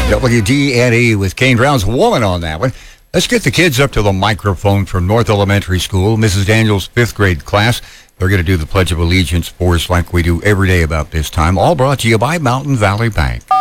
WDNE with Kane Brown's Woman on that one. Let's get the kids up to the microphone from North Elementary School, Mrs. Daniels' fifth grade class. They're going to do the Pledge of Allegiance for us like we do every day about this time. All brought to you by Mountain Valley Bank.